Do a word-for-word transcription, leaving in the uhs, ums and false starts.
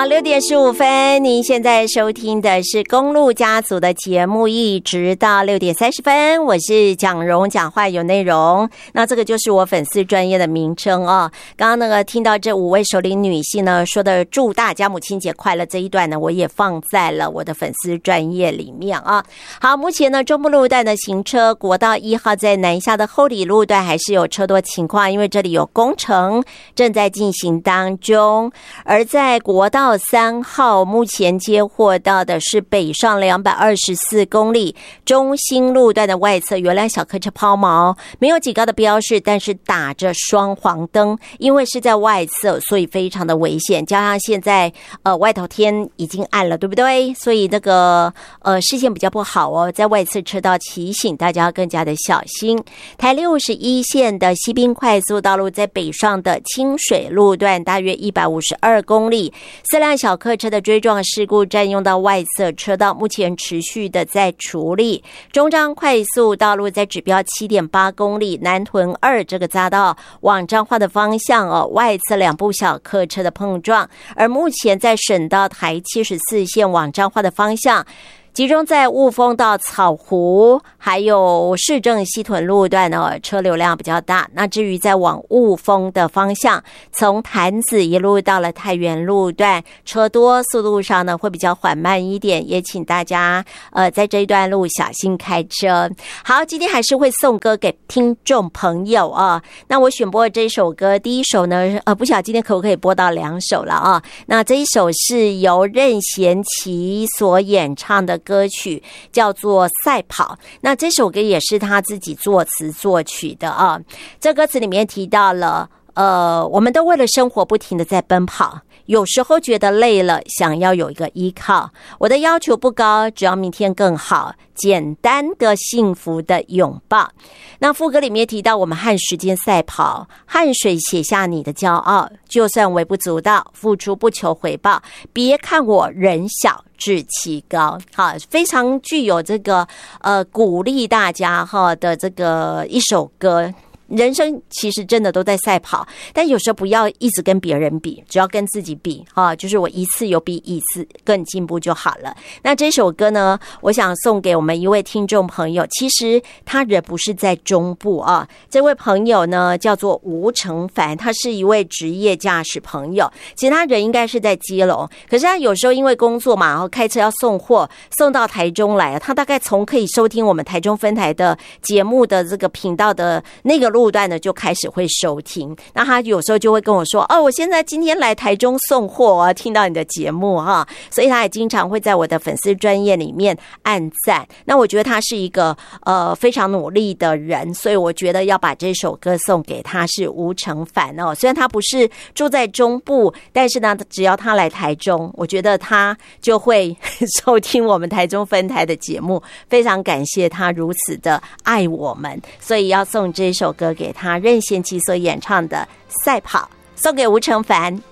好，六点十五分，您现在收听的是公路家族的节目，一直到六点三十分，我是蒋蓉，讲话有内容。那这个就是我粉丝专业的名称哦。刚刚那个听到这五位首领女性呢说的祝大家母亲节快乐这一段呢，我也放在了我的粉丝专业里面啊。好，目前呢中部路段的行车，国道一号在南下的后里路段还是有车多情况，因为这里有工程正在进行当中。而在国道三号目前接获到的是北上两百二十四公里中兴路段的外侧有辆小客车抛锚，没有警告的标示，但是打着双黄灯，因为是在外侧，所以非常的危险。加上现在呃外头天已经暗了，对不对？所以那个呃视线比较不好哦，在外侧车道提醒大家要更加的小心。台六十一线的西滨快速道路在北上的清水路段大约一百五十二公里，四辆小客车的追撞事故占用到外侧车道，目前持续的在处理。中彰快速道路在指标 七点八公里，南屯二这个匝道往彰化的方向哦，外侧两部小客车的碰撞，而目前在省道台七十四线往彰化的方向，集中在雾峰到草湖，还有市政西屯路段呢，车流量比较大。那至于在往雾峰的方向，从潭子一路到了太原路段，车多，速度上呢会比较缓慢一点，也请大家呃在这一段路小心开车。好，今天还是会送歌给听众朋友啊。那我选播的这一首歌，第一首呢，呃，不晓得今天可不可以播到两首了啊？那这一首是由任贤齐所演唱的歌曲，叫做《赛跑》。那这首歌也是他自己作词作曲的啊。这歌词里面提到了，呃，我们都为了生活不停的在奔跑，有时候觉得累了，想要有一个依靠。我的要求不高，只要明天更好，简单的幸福的拥抱。那副歌里面提到，我们和时间赛跑，汗水写下你的骄傲，就算微不足道，付出不求回报，别看我人小志气高。好，非常具有这个呃鼓励大家哈的这个一首歌。人生其实真的都在赛跑，但有时候不要一直跟别人比，只要跟自己比啊，就是我一次有比一次更进步就好了。那这首歌呢，我想送给我们一位听众朋友，其实他人不是在中部啊，这位朋友呢叫做吴成凡，他是一位职业驾驶朋友，其实他人应该是在基隆，可是他有时候因为工作嘛，然后开车要送货送到台中来，他大概从可以收听我们台中分台的节目的这个频道的那个路路段呢就开始会收听，那他有时候就会跟我说，哦，我现在今天来台中送货啊，听到你的节目哈，所以他也经常会在我的粉丝专页里面按赞。那我觉得他是一个呃非常努力的人，所以我觉得要把这首歌送给他，是吴成凡哦。虽然他不是住在中部，但是呢，只要他来台中，我觉得他就会收听我们台中分台的节目。非常感谢他如此的爱我们，所以要送这首歌给他，任贤齐所演唱的《赛跑》，送给吴成凡。